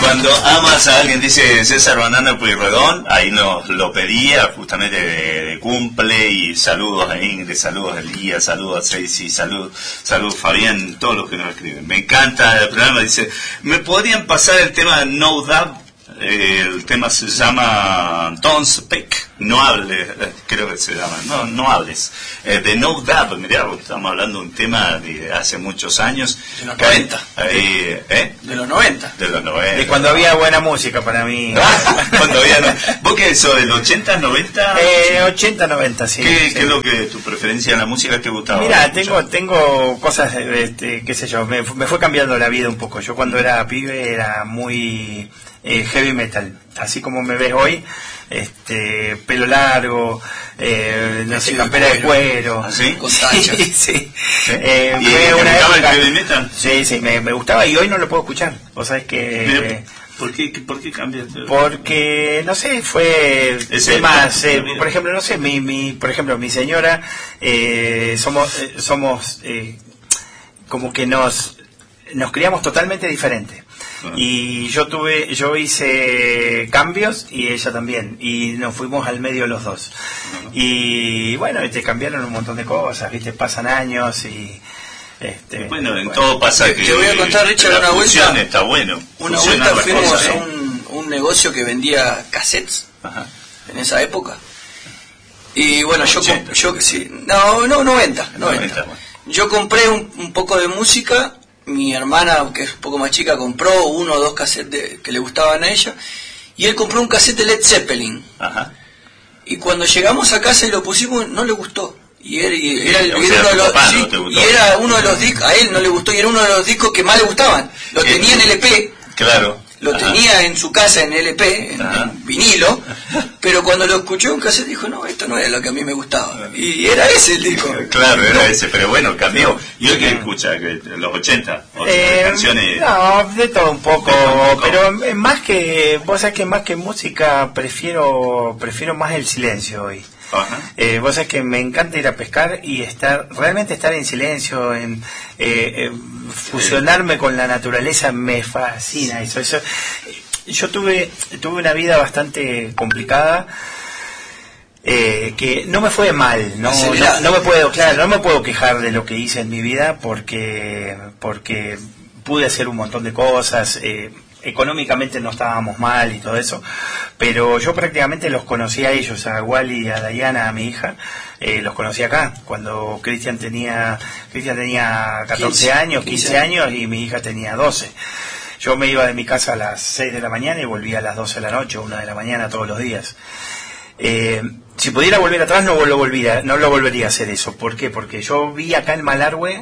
Cuando amas a alguien, dice César Banana Pueyrredón, ahí nos lo pedía justamente de cumple, y saludos a Ingrid, saludos a Elías, saludos a Tracy, saludos Fabián, todos los que nos escriben. Me encanta el programa, dice, ¿me podrían pasar el tema No Doubt? El tema se llama Don't Speak, no hables, creo que se llama, no hables, de No Doubt. Mirá, estamos hablando de un tema de hace muchos años, de los 90, de los 90, de cuando había buena música para mí. Cuando había, ¿vos qué eso, del 80, 90? 80, 90, sí. ¿Qué es lo que tu preferencia en la música te gustaba? Mira, tengo cosas, qué sé yo, me fue cambiando la vida un poco. Yo cuando era pibe era muy heavy metal, así como me ves hoy, pelo largo, no sé, campera de cuero. ¿Así? Con tacha. Sí. ¿Y te gustaba el heavy metal? Sí, me gustaba, y hoy no lo puedo escuchar. Vos sabés que... ¿Por qué cambiaste? Porque, no sé, fue más, por ejemplo, no sé, por ejemplo, mi señora, somos como que nos criamos totalmente diferentes. Y yo hice cambios y ella también, y nos fuimos al medio los dos. Y bueno, te cambiaron un montón de cosas, viste, pasan años y bueno, en todo pasa que te voy a contar, Richard, una vuelta está bueno. Una vuelta fuimos a un negocio que vendía cassettes. Ajá. En esa época. Y bueno, 80. Sí, no, 90. Bueno. Yo compré un poco de música. Mi hermana, que es un poco más chica, compró 1 o 2 cassettes que le gustaban a ella, y él compró un cassette de Led Zeppelin. Ajá. Y cuando llegamos a casa y lo pusimos, no le gustó. Y era uno de los discos, a él no le gustó, y era uno de los discos que más le gustaban. Lo tenía en LP. Claro. Lo tenía en su casa en LP, en vinilo, pero cuando lo escuchó en cassette dijo, no, esto no es lo que a mí me gustaba. Y era ese el disco. Claro, era ese, pero bueno, cambió. ¿Y hoy qué escucha? ¿Los 80? ¿Canciones? No, de todo un poco, pero más que, vos sabés que más que música prefiero más el silencio hoy. Vos sabés que me encanta ir a pescar y realmente estar en silencio, fusionarme con la naturaleza, me fascina eso. Yo tuve una vida bastante complicada, que no me fue mal, no me puedo quejar de lo que hice en mi vida, porque pude hacer un montón de cosas. Económicamente no estábamos mal y todo eso, pero yo prácticamente los conocí a ellos, a Wally, a Diana, a mi hija, los conocí acá, cuando Cristian tenía 14 años, 15 años, y mi hija tenía 12. Yo me iba de mi casa a las 6 de la mañana y volvía a las 12 de la noche, 1 de la mañana todos los días. Si pudiera volver atrás no lo volvería a hacer eso. ¿Por qué? Porque yo vi acá en Malargüe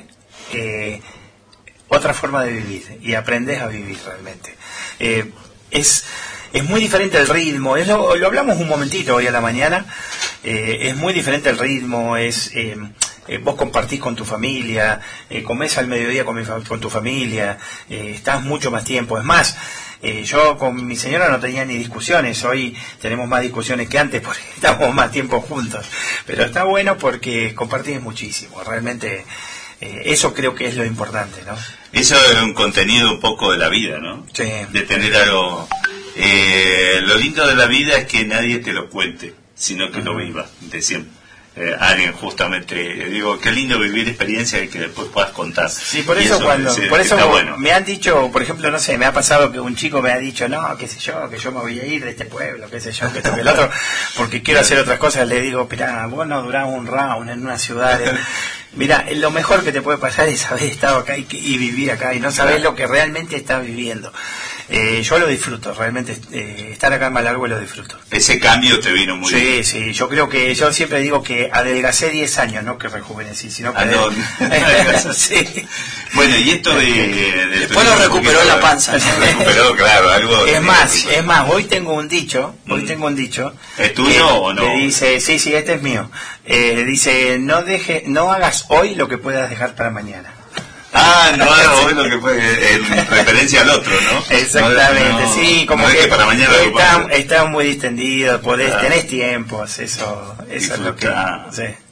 otra forma de vivir, y aprendes a vivir realmente. Es muy diferente el ritmo, lo hablamos un momentito hoy a la mañana, es muy diferente el ritmo, vos compartís con tu familia, comés al mediodía con tu familia, estás mucho más tiempo. Es más, yo con mi señora no tenía ni discusiones, hoy tenemos más discusiones que antes porque estamos más tiempo juntos, pero está bueno porque compartís muchísimo, realmente. Eso creo que es lo importante, ¿no? Eso es un contenido un poco de la vida, ¿no? Sí. De tener algo... lo lindo de la vida es que nadie te lo cuente, sino que lo viva, decían alguien justamente. Digo, qué lindo vivir experiencias y que después puedas contar. Sí, por eso bueno. Me han dicho, por ejemplo, no sé, me ha pasado que un chico me ha dicho, no, qué sé yo, que yo me voy a ir de este pueblo, qué sé yo, que esto, que el otro, porque quiero hacer otras cosas. Le digo, mirá, vos no durás un round en una ciudad. Mira, lo mejor que te puede pasar es haber estado acá y vivir acá, y no saber lo que realmente estás viviendo. Yo lo disfruto, realmente, estar acá en Malargüe lo disfruto. Ese cambio te vino muy bien. Sí, yo creo que, yo siempre digo que adelgacé 10 años, no que rejuvenecí, sino que... Sí. Bueno, y esto después lo recuperó la panza. Recuperó, claro, algo... Es más, hoy tengo un dicho, ¿Es tuyo o no? Que dice, sí, este es mío. Dice, no hagas hoy lo que puedas dejar para mañana. No hagas hoy lo que puede, en referencia al otro, ¿no? Exactamente, sí, como que para mañana está muy distendido, tenés tiempos, eso es lo que... Sí.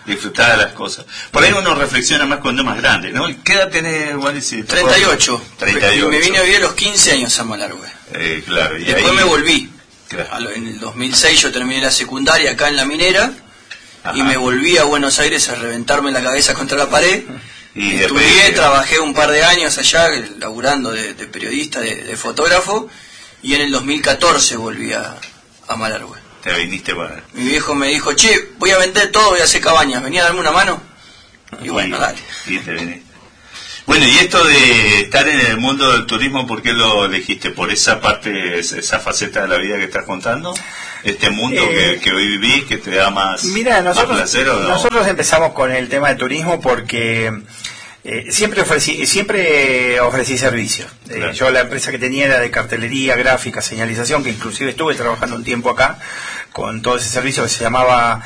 Disfrutar de las cosas. Por ahí uno reflexiona más cuando es más grande, ¿no? ¿Qué edad tenés, Wallis? 38. Y me vine a vivir a los 15 años a Malargüe. Claro. Y después ahí... me volví. Claro. En el 2006 yo terminé la secundaria acá en La Minera. Ajá. Y me volví a Buenos Aires a reventarme la cabeza contra la pared. Y estudié, trabajé un par de años allá, laburando de periodista, de fotógrafo. Y en el 2014 volví a Malargüe. Te viniste para... Mi viejo me dijo, che, voy a vender todo, voy a hacer cabañas, venía a darme una mano. Y bueno, dale. Y te viniste. Bueno, y esto de estar en el mundo del turismo, ¿por qué lo elegiste? ¿Por esa parte, esa faceta de la vida que estás contando? ¿Este mundo que hoy vivís, que te da más, más placer o no? Nosotros empezamos con el tema de turismo porque... siempre ofrecí servicios. Claro. Yo la empresa que tenía era de cartelería, gráfica, señalización, que inclusive estuve trabajando un tiempo acá con todo ese servicio que se llamaba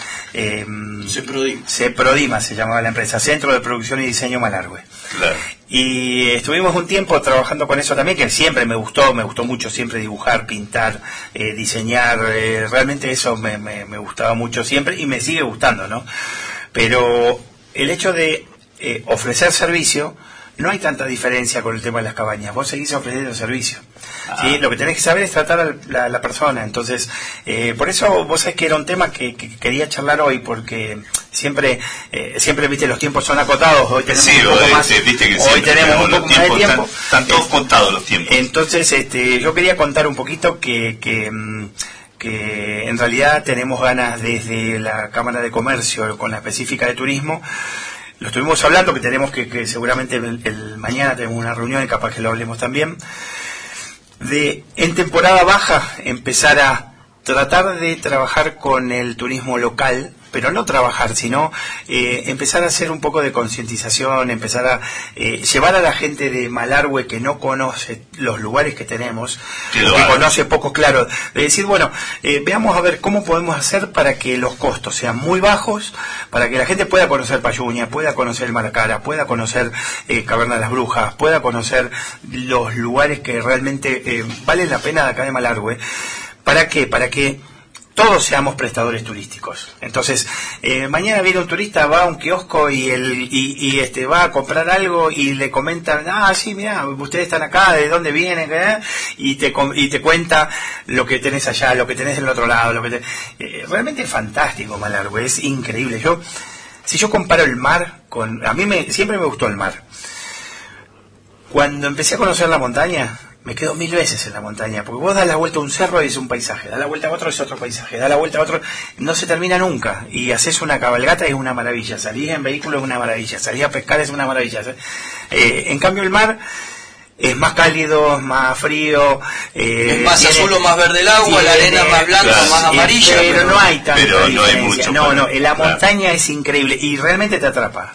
CEPRODIMA, se llamaba la empresa, Centro de Producción y Diseño Malargüe. Claro. Y estuvimos un tiempo trabajando con eso también, que siempre me gustó mucho siempre dibujar, pintar, diseñar, realmente eso me gustaba mucho siempre y me sigue gustando, ¿no? Pero el hecho de ofrecer servicio, no hay tanta diferencia con el tema de las cabañas. Vos seguís ofreciendo servicio. ¿Sí? Lo que tenés que saber es tratar a la persona. Entonces, por eso vos sabés que era un tema que quería charlar hoy, porque siempre viste, los tiempos son acotados. Hoy tenemos un poco más, hoy tenemos un poco más de tiempo. Están todos contados los tiempos. Entonces, yo quería contar un poquito que en realidad tenemos ganas desde la Cámara de Comercio, con la específica de turismo. Lo estuvimos hablando, que tenemos que seguramente el mañana tenemos una reunión y capaz que lo hablemos también, de en temporada baja empezar a tratar de trabajar con el turismo local, pero no trabajar, sino empezar a hacer un poco de concientización, empezar a llevar a la gente de Malargüe que no conoce los lugares que tenemos, que conoce poco, claro, de decir, bueno, veamos a ver cómo podemos hacer para que los costos sean muy bajos, para que la gente pueda conocer Payuña, pueda conocer el Malacara, pueda conocer Caverna de las Brujas, pueda conocer los lugares que realmente valen la pena de acá de Malargüe. ¿Para qué? Para que todos seamos prestadores turísticos. Entonces, mañana viene un turista, va a un kiosco y va a comprar algo y le comentan, sí, mira, ustedes están acá, ¿de dónde vienen? Y te cuenta lo que tenés allá, lo que tenés del otro lado. Realmente es fantástico Malargüe, es increíble. Si yo comparo el mar con... siempre me gustó el mar. Cuando empecé a conocer la montaña... me quedo 1000 veces en la montaña, porque vos das la vuelta a un cerro y es un paisaje, das la vuelta a otro es otro paisaje, das la vuelta a otro, no se termina nunca, y haces una cabalgata y es una maravilla, salís en vehículo es una maravilla, salís a pescar es una maravilla. En cambio el mar es más cálido, es más frío, es más azul o más verde el agua, la arena más blanca, claro, más amarilla, pero no hay tanta diferencia. No hay mucho. La montaña es increíble y realmente te atrapa.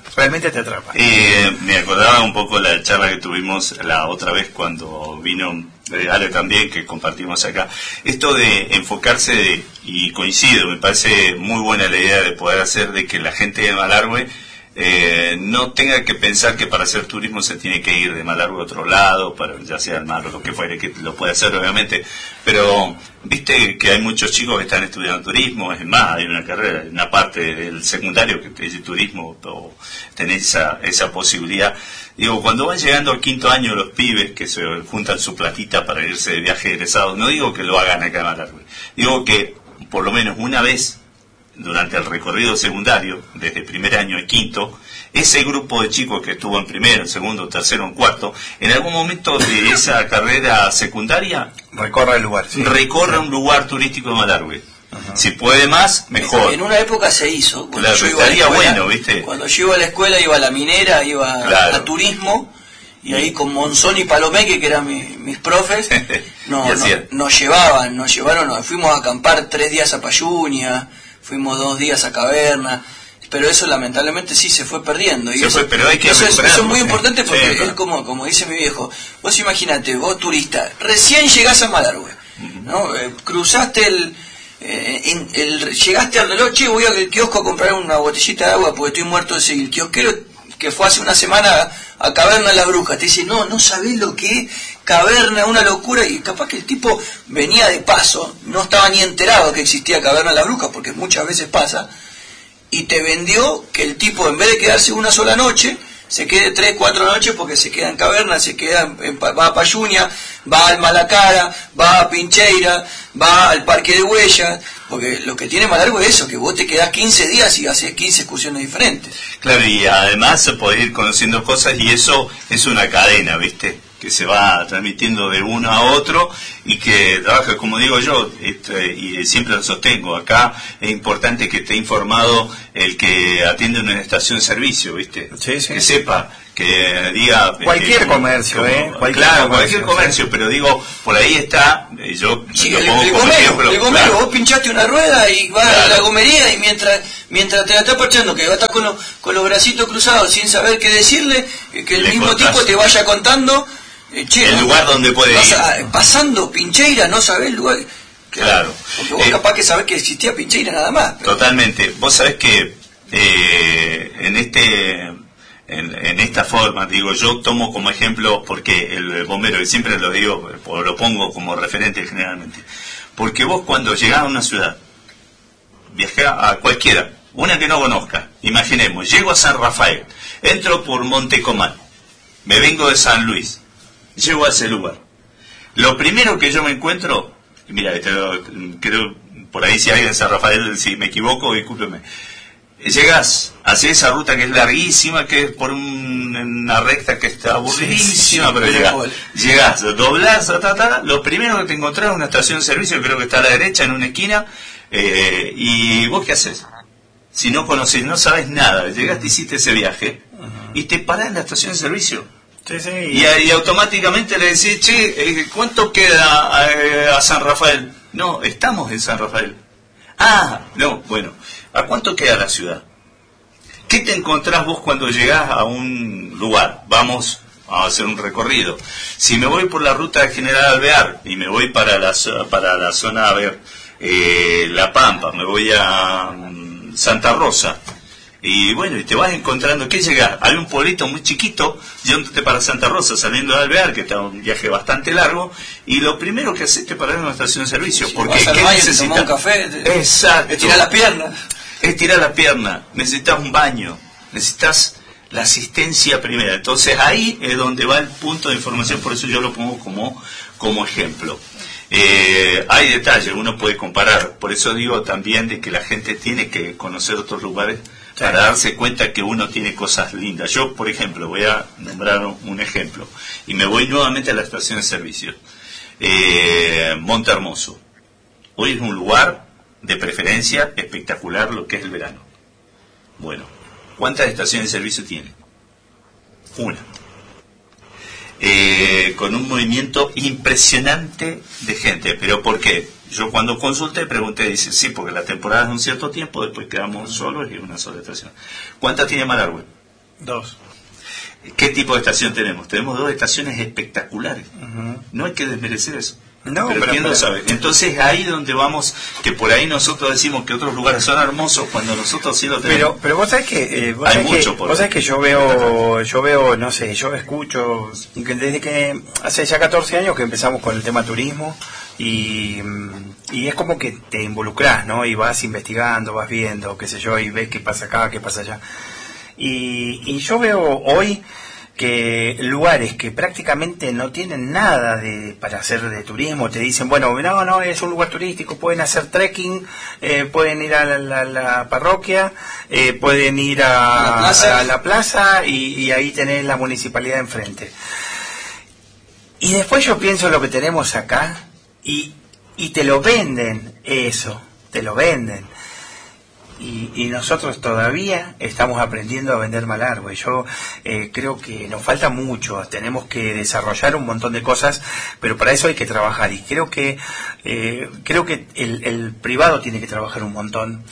Me acordaba un poco la charla que tuvimos la otra vez cuando vino Ale también, que compartimos acá, esto de enfocarse y coincido, me parece muy buena la idea de poder hacer de que la gente de Malargüe no tenga que pensar que para hacer turismo se tiene que ir de Malargüe a otro lado, para ya sea el mar o lo que fuere, que lo puede hacer obviamente, pero viste que hay muchos chicos que están estudiando turismo, es más, hay una carrera, una parte del secundario que te dice turismo, o tenés esa posibilidad. Digo, cuando van llegando al 5º año los pibes que se juntan su platita para irse de viaje egresado, no digo que lo hagan acá en Malargüe, digo que por lo menos una vez durante el recorrido secundario, desde primer año y 5º, ese grupo de chicos que estuvo en primero, segundo, tercero, en 4º, en algún momento de esa carrera secundaria recorre el lugar, sí. Recorre un lugar turístico de Malargüe. Ajá. Si puede más, mejor. En una época se hizo. Claro, yo iba a la escuela, bueno, ¿viste? Cuando yo iba a la escuela, iba a La Minera, iba claro. a turismo, y ahí con Monzón y Palomeque, que eran mis profes, nos llevaron, fuimos a acampar 3 días a Payuña, fuimos 2 días a Caverna, pero eso lamentablemente sí se fue perdiendo. Y pero hay que eso es muy importante porque es como dice mi viejo, vos imaginate, vos turista, recién llegás a Malargüe, ¿no? Cruzaste llegaste al reloj, che, voy al kiosco a comprar una botellita de agua porque estoy muerto de sed. El kiosquero que fue hace una semana a Caverna de las Brujas te dice, no sabés lo que es Caverna, una locura, y capaz que el tipo venía de paso, no estaba ni enterado que existía Caverna de las Brujas, porque muchas veces pasa, y te vendió que el tipo, en vez de quedarse una sola noche, se quede 3, 4 noches, porque se queda en Caverna, va a Payunia, va al Malacara, va a Pincheira, va al Parque de Huellas, porque lo que tiene más largo es eso, que vos te quedás 15 días y haces 15 excursiones diferentes. Claro, y además podés ir conociendo cosas, y eso es una cadena, ¿viste?, que se va transmitiendo de uno a otro y que trabaja, como digo yo, y siempre lo sostengo, acá es importante que esté informado el que atiende una estación de servicio, ¿viste? Sí, sí. Que sepa, que diga... Cualquier comercio, cualquier comercio, pero digo, por ahí está, yo sí, lo pongo como ejemplo. El gomero, claro. Vos pinchaste una rueda y vas a la gomería, y mientras te la estás parchando, que vas a estar con los bracitos cruzados sin saber qué decirle, que el mismo tipo te vaya contando... el lugar donde puede ir. Pasando Pincheira, no sabés el lugar. Claro. Porque vos capaz que sabés que existía Pincheira nada más. Pero... Totalmente. Vos sabés que en esta forma, digo, yo tomo como ejemplo, porque el bombero, y siempre lo digo, lo pongo como referente generalmente, porque vos cuando llegás a una ciudad, viajás a cualquiera, una que no conozca, imaginemos, llego a San Rafael, entro por Montecomán, me vengo de San Luis, llego a ese lugar. Lo primero que yo me encuentro, mira, creo, por ahí si hay en San Rafael, si me equivoco, discúlpeme, llegas hacia esa ruta que es larguísima, que es por una recta que está aburridísima, sí, pero llegas, doblás, lo primero que te encontrás es una estación de servicio, creo que está a la derecha, en una esquina, y ¿vos qué haces? Si no conocés, no sabes nada, llegaste, hiciste ese viaje, y te parás en la estación de servicio. Sí, sí. Y automáticamente le decís, che, ¿cuánto queda a San Rafael? No, estamos en San Rafael. Ah, no, bueno, ¿a cuánto queda la ciudad? ¿Qué te encontrás vos cuando llegás a un lugar? Vamos a hacer un recorrido. Si me voy por la ruta de General Alvear y me voy para la zona, a ver, La Pampa, me voy a Santa Rosa, y bueno, y te vas encontrando, ¿qué llegás? Hay un pueblito muy chiquito, yéndote para Santa Rosa, saliendo de Alvear, que está un viaje bastante largo, y lo primero que haces es parar en una estación de servicio, porque ¿qué necesitas? Un café, exacto, estirar la pierna. Estirar la pierna, necesitas un baño, necesitas la asistencia primera. Entonces ahí es donde va el punto de información, por eso yo lo pongo como ejemplo. Hay detalles, uno puede comparar, por eso digo también de que la gente tiene que conocer otros lugares para darse cuenta que uno tiene cosas lindas. Yo, por ejemplo, voy a nombrar un ejemplo, y me voy nuevamente a la estación de servicio. Monte Hermoso. Hoy es un lugar de preferencia espectacular lo que es el verano. Bueno, ¿cuántas estaciones de servicio tiene? Una. Con un movimiento impresionante de gente. ¿Pero por qué? Yo cuando consulté, pregunté, dice, sí, porque la temporada es un cierto tiempo, después quedamos solos y una sola estación. ¿Cuántas tiene Malargüe? 2. ¿Qué tipo de estación tenemos? Tenemos 2 estaciones espectaculares. No hay que desmerecer eso. No, pero ¿quién lo sabe? Entonces ahí donde vamos, que por ahí nosotros decimos que otros lugares son hermosos, cuando nosotros sí lo tenemos. Pero vos sabés que yo veo, no sé, yo escucho desde que hace ya 14 años que empezamos con el tema turismo, y es como que te involucrás, ¿no? Y vas investigando, vas viendo, qué sé yo, y ves qué pasa acá, qué pasa allá. Y yo veo hoy que lugares que prácticamente no tienen nada para hacer de turismo, te dicen, bueno, no, es un lugar turístico, pueden hacer trekking, pueden ir a la parroquia, pueden ir a la plaza, y ahí tenés la municipalidad enfrente. Y después yo pienso en lo que tenemos acá, y te lo venden eso, te lo venden. Y nosotros todavía estamos aprendiendo a vender Malargüe. Yo creo que nos falta mucho, tenemos que desarrollar un montón de cosas, pero para eso hay que trabajar, y creo que el privado tiene que trabajar un montón.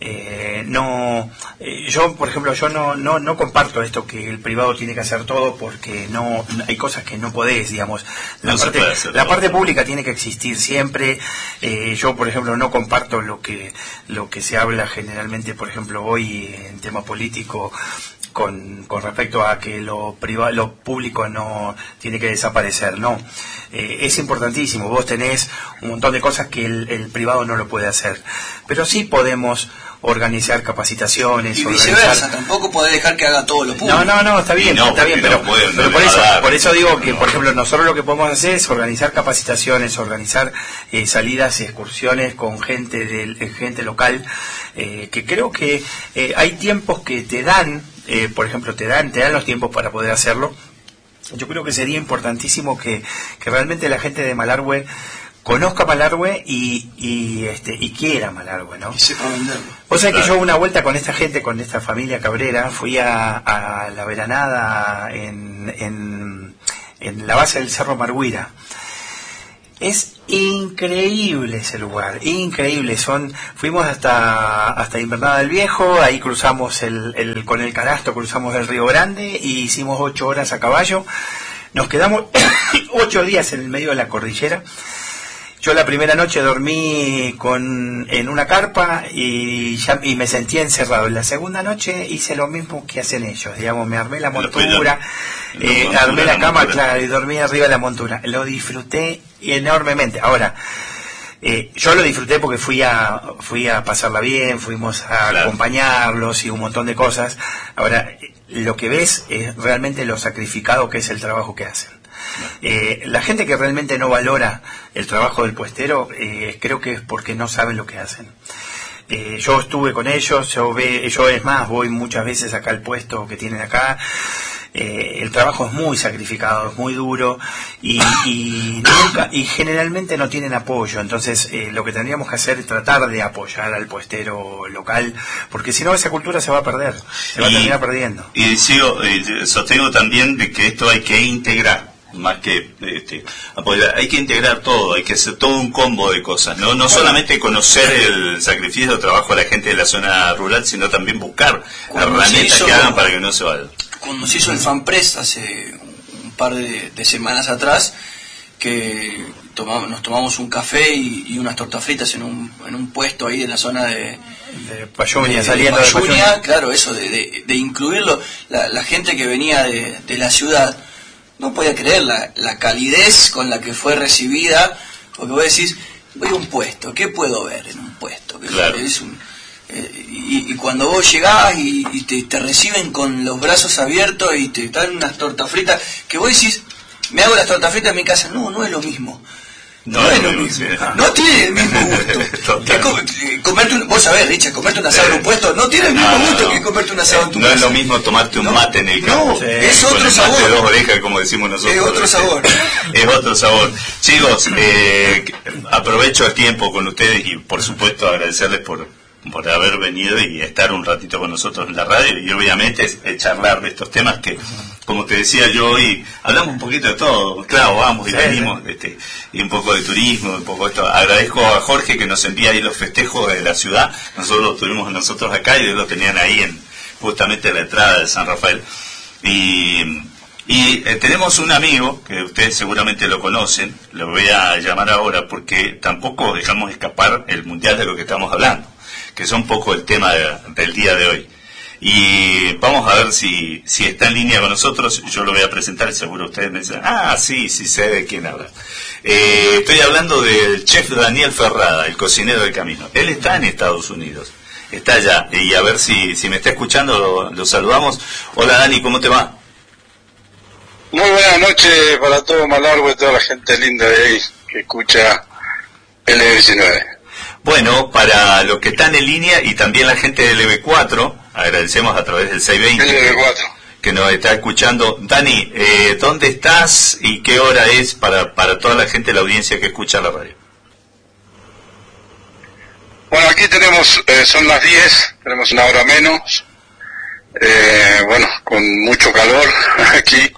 Yo, por ejemplo, no comparto esto que el privado tiene que hacer todo, porque no hay cosas que no podés, digamos. La parte pública tiene que existir siempre. Yo, por ejemplo, no comparto lo que se habla generalmente, por ejemplo, hoy en tema político, con respecto a que lo público no tiene que desaparecer. No, es importantísimo. Vos tenés un montón de cosas que el privado no lo puede hacer, pero sí podemos organizar capacitaciones. Y viceversa, tampoco podés dejar que haga todo lo público. No, está bien, pero por eso digo que, por ejemplo, nosotros lo que podemos hacer es organizar capacitaciones, organizar salidas y excursiones con gente local, que creo que hay tiempos que te dan, por ejemplo, te dan los tiempos para poder hacerlo. Yo creo que sería importantísimo que realmente la gente de Malargüe conozca Malargüe y quiera Malargüe, ¿no? Y sepa venderlo. O sea que yo una vuelta con esta gente, con esta familia Cabrera, fui a la veranada en la base del Cerro Marguira. Es increíble ese lugar, increíble. Fuimos hasta Invernada del Viejo, ahí cruzamos con el canasto, cruzamos el Río Grande y hicimos 8 horas a caballo. Nos quedamos 8 días en el medio de la cordillera. Yo la primera noche dormí en una carpa y me sentía encerrado. La segunda noche hice lo mismo que hacen ellos, digamos, me armé la montura, armé la cama, claro, y dormí arriba de la montura. Lo disfruté enormemente. Ahora, yo lo disfruté porque fui a pasarla bien, fuimos a acompañarlos y un montón de cosas. Ahora, lo que ves es realmente lo sacrificado que es el trabajo que hacen. La gente que realmente no valora el trabajo del puestero, creo que es porque no saben lo que hacen. Yo estuve con ellos, yo es más, voy muchas veces acá al puesto que tienen acá. El trabajo es muy sacrificado, es muy duro y generalmente no tienen apoyo. Entonces lo que tendríamos que hacer es tratar de apoyar al puestero local, porque si no esa cultura se va a perder, se va a terminar perdiendo. Y sostengo también de que esto hay que integrar, más que apoyar, hay que integrar todo, hay que hacer todo un combo de cosas, no solamente conocer el sacrificio de trabajo de la gente de la zona rural, sino también buscar herramientas que hagan para que no se vaya. Cuando se hizo el FANPRES hace un par de semanas atrás, que nos tomamos un café y unas tortas fritas en un puesto ahí de la zona de Payuña, saliendo de Payuña. Claro, eso de incluirlo, la gente que venía de la ciudad no podía creer la calidez con la que fue recibida, porque vos decís, voy a un puesto, ¿qué puedo ver en un puesto? Claro. Y cuando vos llegás y te reciben con los brazos abiertos y te dan unas tortas fritas, que vos decís, me hago las tortas fritas en mi casa, no es lo mismo. No es lo mismo. No tiene el mismo gusto. Vos sabés, Richard, comerte un asado en un puesto no tiene el mismo gusto que comerte un asado en tu casa. No es lo mismo tomarte un mate en el campo. Es otro sabor. De 2 orejas, como decimos nosotros. Es otro sabor. Es otro sabor. Chicos, aprovecho el tiempo con ustedes y por supuesto agradecerles por haber venido y estar un ratito con nosotros en la radio y obviamente charlar de estos temas que, como te decía yo hoy, hablamos un poquito de todo, claro, vamos y venimos, y un poco de turismo, un poco esto. Agradezco a Jorge que nos envía ahí los festejos de la ciudad, nosotros los tuvimos nosotros acá y ellos lo tenían ahí justamente en la entrada de San Rafael. Y tenemos un amigo que ustedes seguramente lo conocen, lo voy a llamar ahora porque tampoco dejamos escapar el mundial de lo que estamos hablando, que es un poco el tema del día de hoy. Y vamos a ver si está en línea con nosotros. Yo lo voy a presentar y seguro ustedes me dicen, sí sé de quién habla. Estoy hablando del chef Daniel Ferrada, el cocinero del camino. Él está en Estados Unidos, está allá, y a ver si me está escuchando, lo saludamos. Hola Dani, ¿cómo te va? Muy buenas noches para todo Malargüe, toda la gente linda de ahí que escucha L19. Bueno, para los que están en línea y también la gente del EB4, agradecemos a través del 620 que nos está escuchando. Dani, ¿dónde estás y qué hora es para toda la gente de la audiencia que escucha la radio? Bueno, aquí tenemos, son las 10, tenemos una hora menos, con mucho calor aquí,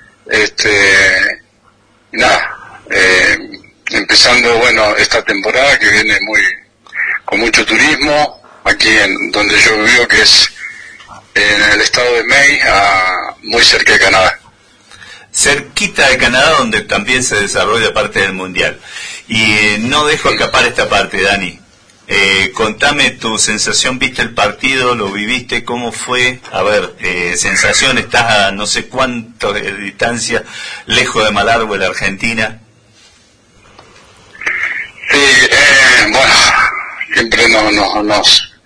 empezando, esta temporada que viene con mucho turismo, aquí en donde yo vivo, que es en el estado de Maine, muy cerca de Canadá. Cerquita de Canadá, donde también se desarrolla parte del Mundial. Y no dejo escapar esta parte, Dani. Contame tu sensación, ¿viste el partido? ¿Lo viviste? ¿Cómo fue? A ver, sensación, estás a no sé cuánto de distancia, lejos de Malargüe, la Argentina. Sí, siempre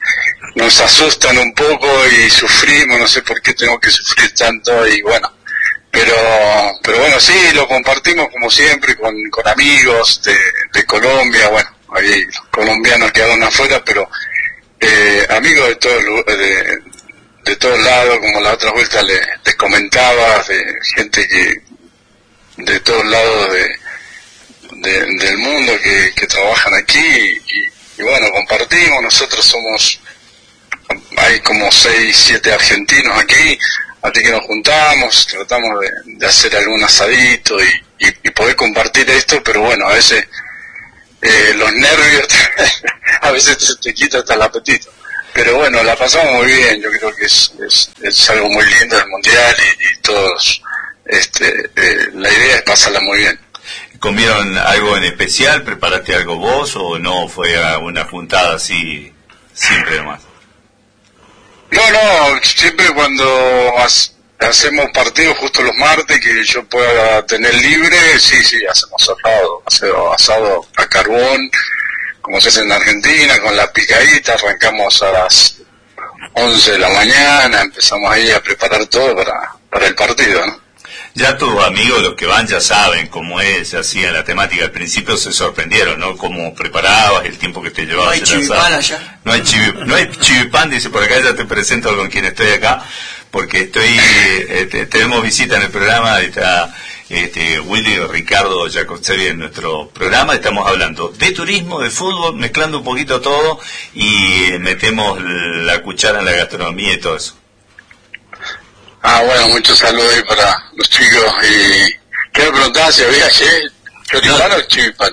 nos asustan un poco y sufrimos, no sé por qué tengo que sufrir tanto, y bueno, pero bueno, sí, lo compartimos como siempre con amigos de Colombia, bueno, hay colombianos que andan afuera, pero amigos de todos lados, como la otra vuelta les comentaba, de gente que de todos lados del mundo que trabajan aquí, y bueno, compartimos. Nosotros hay como 6, 7 argentinos aquí, así que nos juntamos, tratamos de hacer algún asadito y poder compartir esto, pero bueno, a veces los nervios a veces te quita hasta el apetito, pero bueno, la pasamos muy bien. Yo creo que es algo muy lindo el mundial, y todos la idea es pasarla muy bien. ¿Comieron algo en especial? ¿Preparaste algo vos o no? ¿Fue una juntada así siempre nomás? No, siempre cuando hacemos partidos justo los martes que yo pueda tener libre, sí, hacemos asado a carbón, como se hace en Argentina, con la picadita. Arrancamos a las 11 de la mañana, empezamos ahí a preparar todo para el partido, ¿no? Ya tus amigos, los que van, ya saben cómo es, así en la temática. Al principio se sorprendieron, ¿no? Cómo preparabas, el tiempo que te llevabas. No hay chivipán allá. No hay chivipán, dice por acá. Ya te presento con quien estoy acá, porque tenemos visita en el programa. Está Willy Ricardo Jacobsevi en nuestro programa. Estamos hablando de turismo, de fútbol, mezclando un poquito todo, y metemos la cuchara en la gastronomía y todo eso. Bueno, muchos saludos ahí para los chicos. Y quiero preguntar si había choripán o chivipán.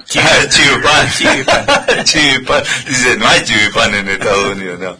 Chivipán. Dice, no hay chivipán en Estados Unidos, no.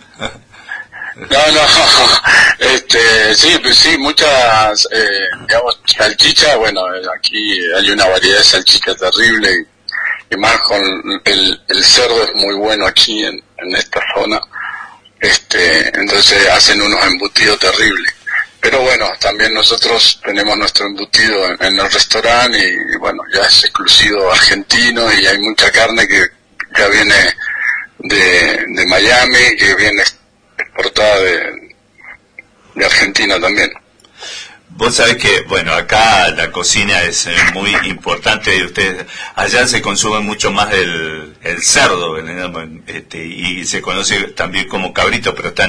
Sí, muchas, digamos, salchicha. Bueno, aquí hay una variedad de salchicha terrible, y más con el cerdo es muy bueno aquí en esta zona. Entonces hacen unos embutidos terribles. Pero bueno, también nosotros tenemos nuestro embutido en el restaurante, y bueno, ya es exclusivo argentino, y hay mucha carne que ya viene de Miami, que viene exportada de Argentina también. Vos sabés que, bueno, acá la cocina es muy importante, y ustedes allá se consume mucho más el cerdo, y se conoce también como cabrito, pero está en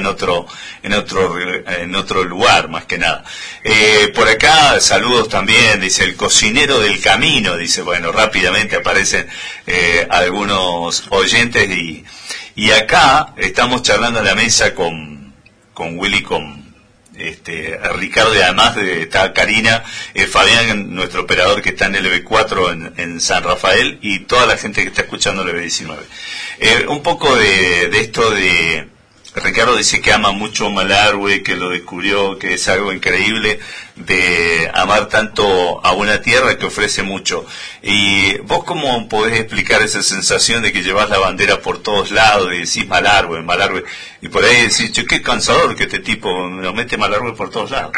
otro lugar, más que nada. Por acá, saludos también, dice el cocinero del camino, dice, bueno, rápidamente aparecen algunos oyentes, y acá estamos charlando en la mesa con Willy, con Ricardo, y además está Karina, Fabián, nuestro operador que está en el EB4 en San Rafael, y toda la gente que está escuchando el EB19. Un poco de esto de Ricardo. Dice que ama mucho Malargüe, que lo descubrió, que es algo increíble de amar tanto a una tierra que ofrece mucho. ¿Y vos cómo podés explicar esa sensación de que llevas la bandera por todos lados y decís Malargüe, y por ahí decís, che, qué cansador que este tipo nos mete Malargüe por todos lados?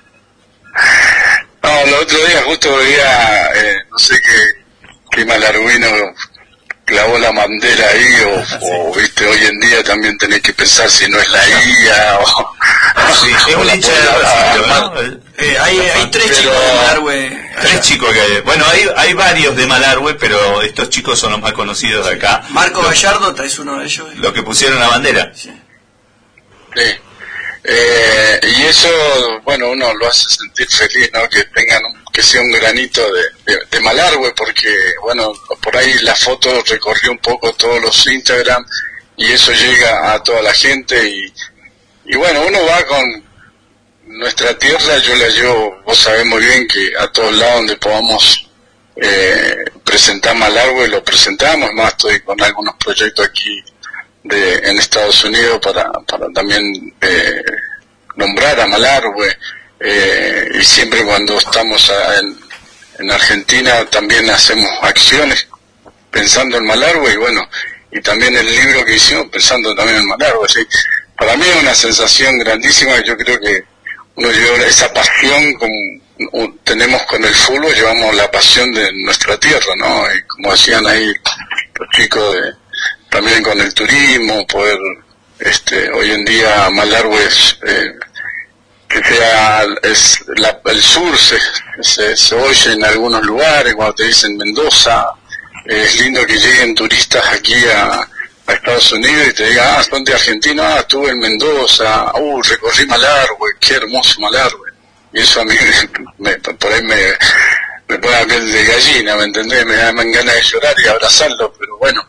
No, el otro día justo veía, no sé qué malarguino clavó la bandera ahí, o viste, hoy en día también tenés que pensar si no es la IA, o... Sí, es un hincha de Brasil, ¿no? Hay tres chicos de Malargüe. Tres chicos que hay. Bueno, hay varios de Malargüe, pero estos chicos son los más conocidos de acá. Marco Gallardo es uno de ellos. Los que pusieron la bandera. Sí. Y eso, bueno, uno lo hace sentir feliz, ¿no? Que tengan que sea un granito de Malargüe, porque, bueno, por ahí la foto recorrió un poco todos los Instagram, y eso llega a toda la gente, y bueno, uno va con nuestra tierra. Yo la llevo, vos sabés muy bien que a todos lados donde podamos presentar Malargüe lo presentamos. Más estoy con algunos proyectos aquí en Estados Unidos para también nombrar a Malargüe, y siempre cuando estamos en Argentina también hacemos acciones pensando en Malargüe, y bueno, y también el libro que hicimos pensando también en Malargüe. ¿Sí? Para mí es una sensación grandísima. Yo creo que uno lleva esa pasión, como tenemos con el fútbol, llevamos la pasión de nuestra tierra, ¿no? Y como decían ahí los chicos, también con el turismo, poder Hoy en día Malargüe el sur se oye en algunos lugares cuando te dicen Mendoza. Es lindo que lleguen turistas aquí a Estados Unidos y te digan, son de Argentina, estuve en Mendoza, recorrí Malargüe, qué hermoso Malargüe. Y eso a mí por ahí me pone la piel de gallina, ¿me entendés? Me dan ganas de llorar y abrazarlo, pero bueno,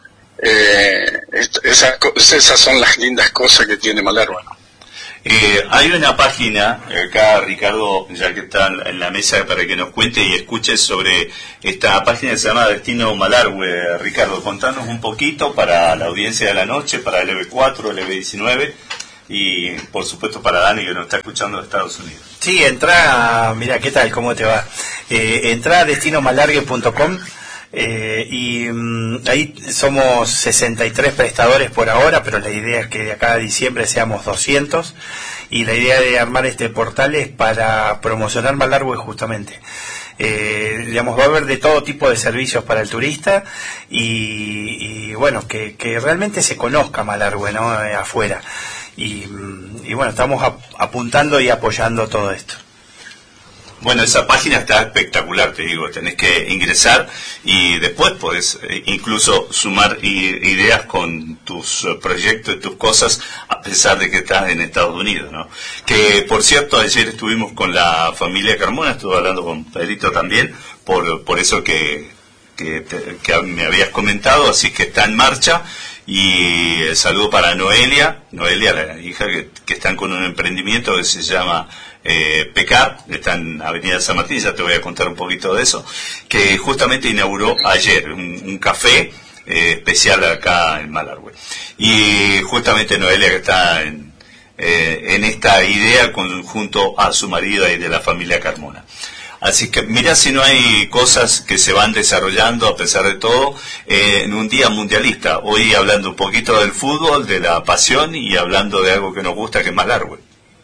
esas son las lindas cosas que tiene Malargüe. Hay una página, acá Ricardo, ya que está en la mesa para que nos cuente y escuche sobre esta página que se llama Destino Malargüe. Ricardo, contanos un poquito para la audiencia de la noche, para el EB4, el EB19 y por supuesto para Dani que nos está escuchando de Estados Unidos. Sí, entra, mira, ¿qué tal? ¿Cómo te va? Entra a destinomalargue.com. Y ahí somos 63 prestadores por ahora, pero la idea es que de acá a diciembre seamos 200 y la idea de armar este portal es para promocionar Malargüe justamente. Va a haber de todo tipo de servicios para el turista y bueno, que realmente se conozca Malargüe, ¿no? Afuera y bueno, estamos apuntando y apoyando todo esto. Bueno, esa página está espectacular, te digo, tenés que ingresar y después podés incluso sumar ideas con tus proyectos y tus cosas, a pesar de que estás en Estados Unidos, ¿no? Que, por cierto, ayer estuvimos con la familia Carmona, estuve hablando con Pedrito también, por eso que me habías comentado, así que está en marcha. Y el saludo para Noelia, la hija que están con un emprendimiento que se llama Pecar, está en Avenida San Martín, ya te voy a contar un poquito de eso, que justamente inauguró ayer un café especial acá en Malargüe. Y justamente Noelia que está en esta idea junto a su marido y de la familia Carmona. Así que mira si no hay cosas que se van desarrollando a pesar de todo en un día mundialista. Hoy hablando un poquito del fútbol, de la pasión y hablando de algo que nos gusta, que es Malargüe.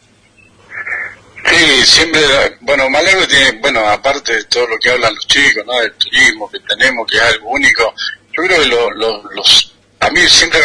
Sí, siempre, Malargüe tiene, aparte de todo lo que hablan los chicos, ¿no? Del turismo que tenemos, que es algo único, yo creo que a mí siempre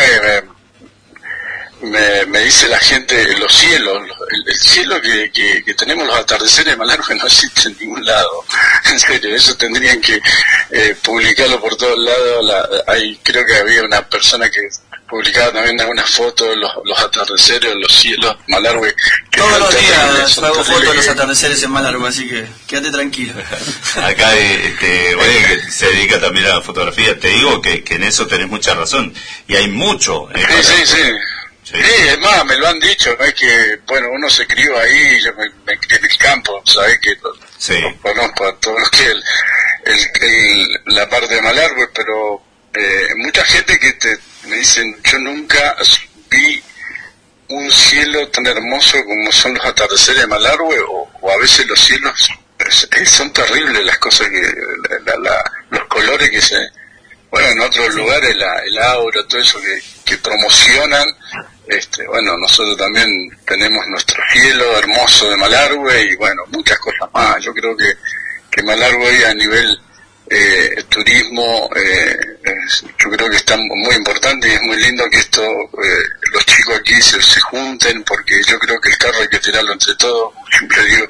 me dice la gente, los cielos, el cielo que tenemos, los atardeceres de Malargüe no existe en ningún lado. En serio, eso tendrían que publicarlo por todos lados. Creo que había una persona que publicaba también algunas fotos de los atardeceres, los cielos, Malargüe. Todos los días hago fotos de los atardeceres en Malargüe, así que quédate tranquilo. Acá que se dedica también a la fotografía, te digo que en eso tenés mucha razón. Y hay mucho. Sí. Sí, es más, me lo han dicho, no es que, uno se crió ahí, yo me crié en el campo, sabés que conozco a todos los que la parte de Malargüe, pero mucha gente que me dicen, yo nunca vi un cielo tan hermoso como son los atardeceres de Malargüe, o a veces los cielos, son terribles las cosas los colores que en otros lugares el aura, todo eso que promocionan. Nosotros también tenemos nuestro cielo hermoso de Malargüe y muchas cosas más. Yo creo que Malargüe a nivel turismo yo creo que está muy importante y es muy lindo que los chicos aquí se junten, porque yo creo que el carro hay que tirarlo entre todos, siempre digo,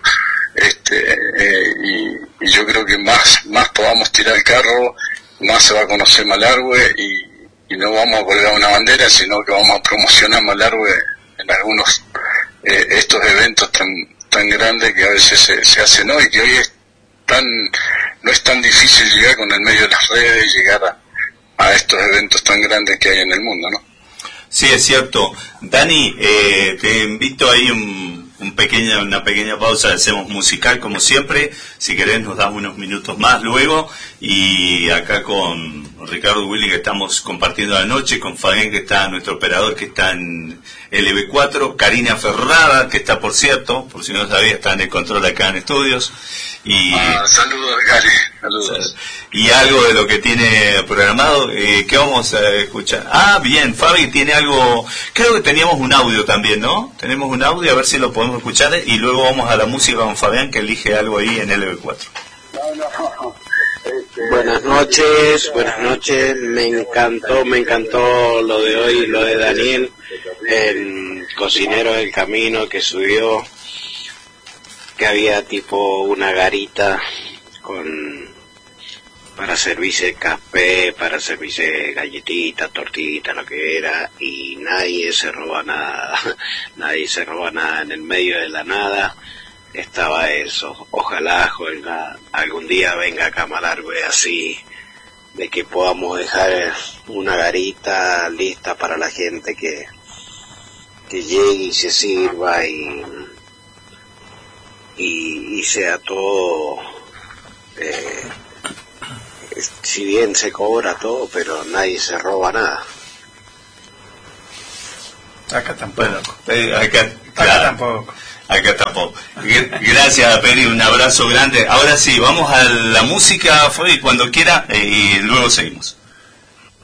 y yo creo que más podamos tirar el carro, más se va a conocer Malargüe y no vamos a colgar una bandera, sino que vamos a promocionar Malargüe en algunos estos eventos tan grandes que a veces se hacen hoy, que hoy no es tan difícil llegar con el medio de las redes, llegar a estos eventos tan grandes que hay en el mundo, ¿no? Sí, es cierto. Dani, te invito ahí una pequeña pausa, hacemos musical como siempre, si querés nos das unos minutos más luego, y acá con Ricardo Willy que estamos compartiendo la noche, con Fabián que está, nuestro operador que está en LB4, Karina Ferrada que está, por cierto, por si no sabía, está en el control acá en estudios, y saludos Cari, saludos. Y algo de lo que tiene programado, ¿qué vamos a escuchar? Bien, Fabi tiene algo, creo que teníamos un audio también, ¿no? Tenemos un audio, a ver si lo podemos escuchar, y luego vamos a la música con Fabián que elige algo ahí en LB4. Buenas noches, me encantó lo de hoy, lo de Daniel, el cocinero del camino que subió, que había tipo una garita para servirse café, para servirse galletitas, tortitas, lo que era, y nadie se roba nada, nadie se roba nada. En el medio de la nada estaba eso. Ojalá algún día venga Camalargue así, de que podamos dejar una garita lista para la gente que llegue y se sirva y sea todo, si bien se cobra todo, pero nadie se roba nada. Acá tampoco. Bueno, acá tampoco. Acá tampoco. Gracias, Peri, un abrazo grande. Ahora sí, vamos a la música, Fabi, cuando quiera, y luego seguimos.